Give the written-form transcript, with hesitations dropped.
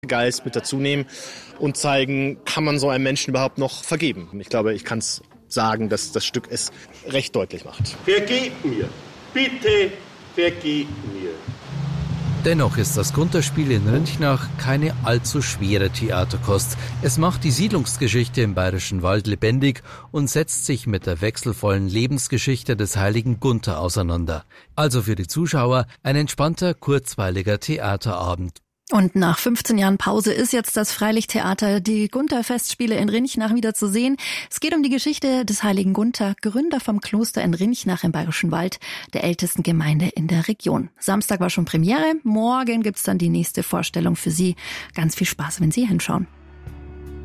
Geist mit dazu nehmen und zeigen, kann man so einem Menschen überhaupt noch vergeben. Ich glaube, ich kann es sagen, dass das Stück es recht deutlich macht. Vergebt mir, bitte vergebt mir. Dennoch ist das Gunther-Spiel in Rinchnach keine allzu schwere Theaterkost. Es macht die Siedlungsgeschichte im Bayerischen Wald lebendig und setzt sich mit der wechselvollen Lebensgeschichte des heiligen Gunther auseinander. Also für die Zuschauer ein entspannter, kurzweiliger Theaterabend. Und nach 15 Jahren Pause ist jetzt das Freilichttheater, die Gunther-Festspiele in Rinchnach wieder zu sehen. Es geht um die Geschichte des heiligen Gunther, Gründer vom Kloster in Rinchnach im Bayerischen Wald, der ältesten Gemeinde in der Region. Samstag war schon Premiere, morgen gibt's dann die nächste Vorstellung für Sie. Ganz viel Spaß, wenn Sie hinschauen.